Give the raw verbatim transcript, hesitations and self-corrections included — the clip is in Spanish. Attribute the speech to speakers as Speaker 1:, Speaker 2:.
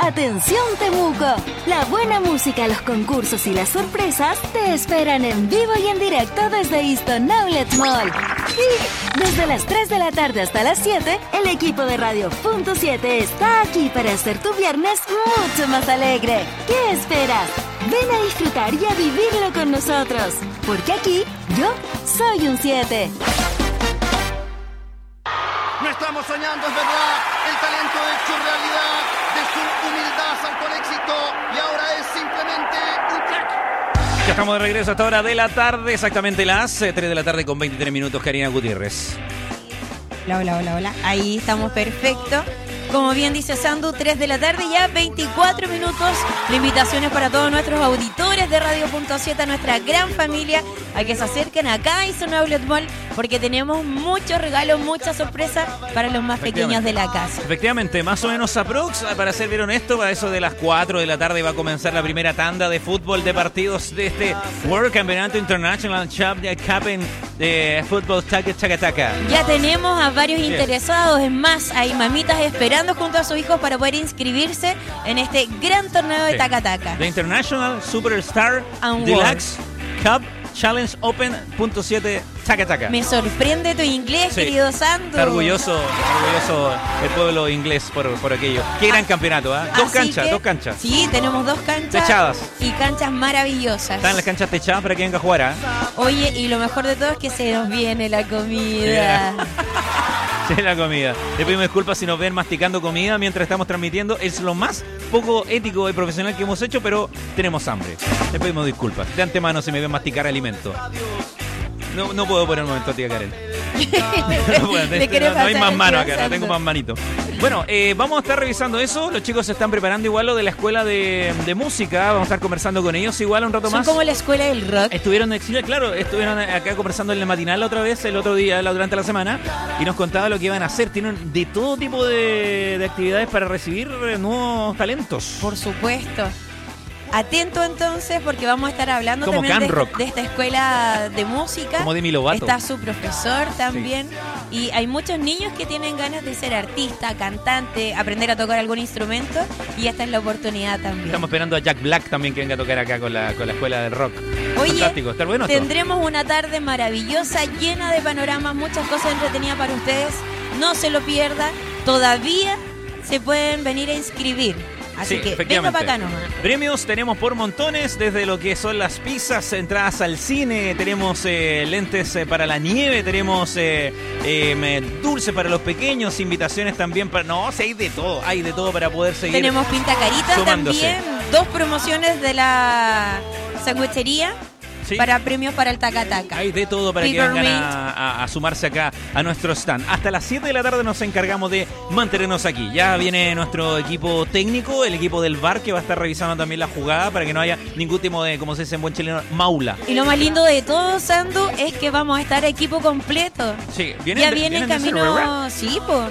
Speaker 1: Atención Temuco, la buena música, los concursos y las sorpresas te esperan en vivo y en directo desde Easton Outlet Mall. Y desde las tres de la tarde hasta las siete, el equipo de Radio Punto siete está aquí para hacer tu viernes mucho más alegre. ¿Qué esperas? Ven a disfrutar y a vivirlo con nosotros, porque aquí yo soy un siete.
Speaker 2: No estamos soñando, es verdad. El talento hecho realidad, de su humildad saltó al éxito y ahora es simplemente un crack.
Speaker 3: Ya estamos de regreso a esta hora de la tarde, exactamente las tres de la tarde con veintitrés minutos, Karina Gutiérrez.
Speaker 4: Hola, hola, hola, hola. Ahí estamos perfecto. Como bien dice Sandu, tres de la tarde, ya veinticuatro minutos. La invitación es para todos nuestros auditores de Radio Punto siete, a nuestra gran familia, a que se acerquen acá a Easton Outlet Mall, porque tenemos muchos regalos, muchas sorpresas para los más pequeños de la casa.
Speaker 3: Efectivamente, más o menos aprox, para ser bien honesto, para eso de las cuatro de la tarde va a comenzar la primera tanda de fútbol de partidos de este World Campeonato International Cup de fútbol Taca Taca Taca.
Speaker 4: Ya tenemos a varios Bien. interesados, es más, hay mamitas esperando junto a sus hijos para poder inscribirse en este gran torneo de sí. Taca Taca.
Speaker 3: The International Superstar Deluxe Cup Challenge Open punto siete Taca Taca.
Speaker 4: Me sorprende tu inglés, sí. querido Sandu.
Speaker 3: Está orgulloso, orgulloso el pueblo inglés por, por aquello. Qué gran ah, campeonato, ¿eh? Dos canchas,
Speaker 4: que,
Speaker 3: dos canchas.
Speaker 4: Sí, tenemos dos canchas.
Speaker 3: Techadas.
Speaker 4: Y canchas maravillosas.
Speaker 3: Están las canchas techadas para que venga a jugar, ¿eh?
Speaker 4: Oye, y lo mejor de todo es que se nos viene la comida. Yeah.
Speaker 3: Sí, la comida. Le pedimos disculpas si nos ven masticando comida mientras estamos transmitiendo. Es lo más poco ético y profesional que hemos hecho, pero tenemos hambre. Le pedimos disculpas. De antemano si me ven masticar alimento. No, no puedo por el momento, tía Karen. no, puedo, no, no hay más mano acá, no tengo más manito. Bueno, eh, vamos a estar revisando eso. Los chicos se están preparando igual lo de la escuela de, de música. Vamos a estar conversando con ellos igual un rato
Speaker 4: Son
Speaker 3: más.
Speaker 4: Son como la escuela del rock.
Speaker 3: Estuvieron en exilio, claro, estuvieron acá conversando en la matinal la otra vez, el otro día, durante la semana, y nos contaba lo que iban a hacer. Tienen de todo tipo de, de actividades para recibir nuevos talentos.
Speaker 4: Por supuesto. Atento entonces, porque vamos a estar hablando
Speaker 3: como
Speaker 4: también de,
Speaker 3: rock.
Speaker 4: de esta escuela de música.
Speaker 3: Como Demi Lovato.
Speaker 4: Está su profesor también. Sí. Y hay muchos niños que tienen ganas de ser artista, cantante, aprender a tocar algún instrumento. Y esta es la oportunidad también.
Speaker 3: Estamos esperando a Jack Black también que venga a tocar acá con la, con la escuela del rock.
Speaker 4: Oye,
Speaker 3: fantástico. ¿Está bueno esto?
Speaker 4: Tendremos una tarde maravillosa, llena de panoramas, muchas cosas entretenidas para ustedes. No se lo pierdan. Todavía se pueden venir a inscribir. Así
Speaker 3: sí,
Speaker 4: que venga para acá nomás.
Speaker 3: Premios tenemos por montones, desde lo que son las pizzas, entradas al cine, tenemos eh, lentes eh, para la nieve, tenemos eh, eh, dulce para los pequeños, invitaciones también para... No, sí, hay de todo, hay de todo para poder seguir.
Speaker 4: Tenemos pintacaritas también, dos promociones de la sandwichería. Sí. Para premios para el Taca Taca.
Speaker 3: Hay de todo para Peter que vengan a, a, a sumarse acá a nuestro stand. Hasta las siete de la tarde nos encargamos de mantenernos aquí. Ya viene nuestro equipo técnico, el equipo del V A R, que va a estar revisando también la jugada para que no haya ningún tipo de, como se dice en buen chileno, maula.
Speaker 4: Y lo más lindo de todo, Sandu, es que vamos a estar equipo completo.
Speaker 3: Sí, viene
Speaker 4: ya viene en camino. Sí, pues.